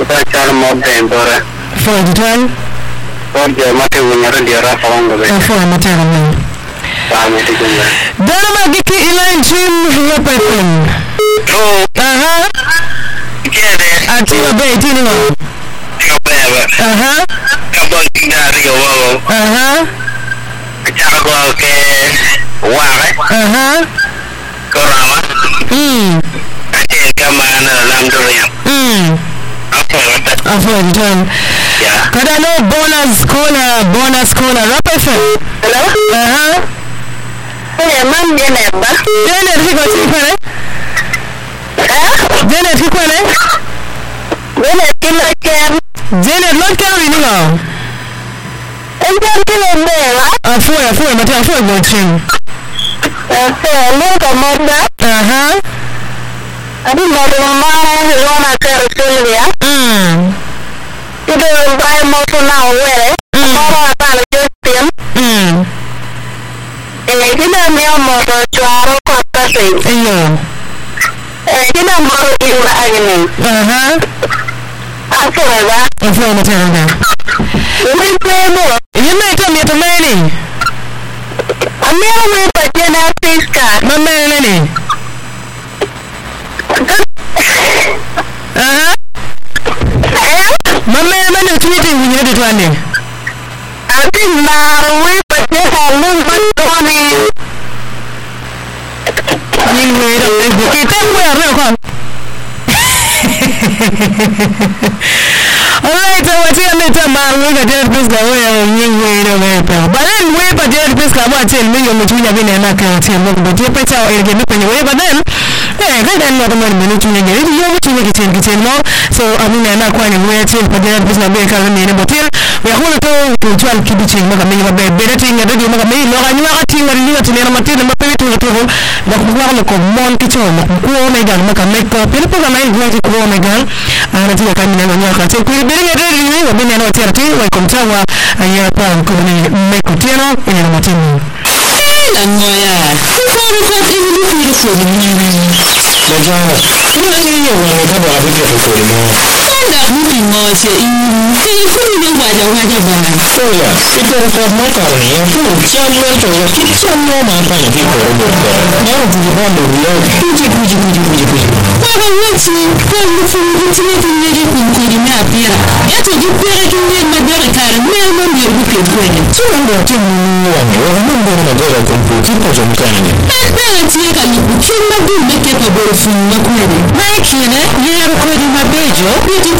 chal mo tempore. For the time? For the mate wunyara diara falando be. For the time. Tama tikunga. Dana magiki ila nchini hapa FM. Aha. Kede. Atiwa be tini wa. Kabeba. Aha. Kabon tingari wo. Aha. Chago ke ware. Aha. Korama. Ate kama na lamdoriam. For the time. Yeah. Kada no bonus caller, Rap FM. Hello? Aha. Man Janet ba? Janet hiko tikwane? Janet hikwane? Janet kila kem. Janet not carry ni ngo. Enjan kila mbewa. Afuwe mata gotrim. Luka moda. Aha. Adi moda mama wana kare Sylvia. Ito mbaye moto na uwele. Mara atala Justin. Kina miya moto chuaro kwa kasi. Iyo. Kina moro ila agni. Aha. Afuwe mata nga. Yeme ito miya tumeni. Amira wipa jena fiska. Mamene nani? Aha. Mamene mani utumiti unyede tuwane. Ati maru wipa jena lumba tuwane. Yingwe kitemwe arre kwa. Alright, watia meta maru ga Janet Priska wewe yingwe ndo wewe. But then we but Janet Priska watia mimi mtunya bine na ka tia mungu but ye peta erge ni kwenye wewe but then kada ndo kama ni mtunya ngere yo mtunya kitchen mo so amina na kwa ni wewe tia but Janet Priska be kala ni botil we hula to kutwal kibichi maka mimi ba bereti ngade di maka mimi no ganyu akati ngari ni tena matina mapetu to na kumwa ko mon kicho ko me gal maka makeup ile po kama hivi ko me gal anatia kamina na nyaka so kuibiri ngade ni wa bina na tia ti wa kumtawa ya pa ko ni mekutiano ina matini la moya kwa hivi kwa Bajana. Kuna nini wewe kama abike kwa limo? Nda mimi ngoje kuni ni waja bana. Soya, ito kwa makaroni ya tu chama to ya kichama mapa ya kiko robo. Na kujibamba leo. Kuji. Kwa wote kwa mfunguti ni kumkulimia pia. Yato jipere kinye madara kare mema ndio buke kweli. Sio ndio timu wangu. Mambo na madara kumpuki kwa jamkani. Tia kali ukimba bu meke kwa bofu na kweli. Maikine yero kwa mabejo.